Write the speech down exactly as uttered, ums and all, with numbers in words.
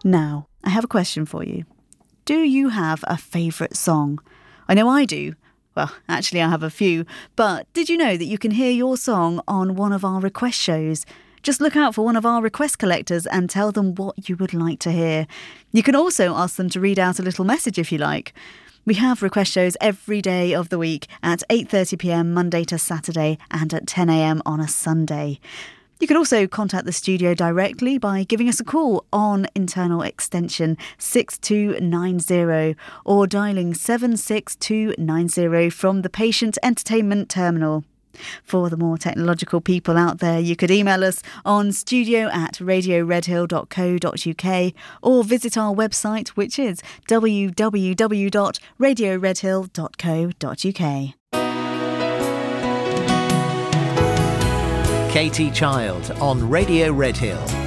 Now, I have a question for you. Do you have a favourite song? I know I do. Well, actually I have a few, but did you know that you can hear your song on one of our request shows? Just look out for one of our request collectors and tell them what you would like to hear. You can also ask them to read out a little message if you like. We have request shows every day of the week at eight thirty p m Monday to Saturday and at ten a m on a Sunday. You can also contact the studio directly by giving us a call on internal extension six two nine zero or dialing seven six two nine zero from the Patient Entertainment Terminal. For the more technological people out there, you could email us on studio at radio redhill dot co dot u k or visit our website, which is w w w dot radio redhill dot co dot u k. Katie Child on Radio Redhill.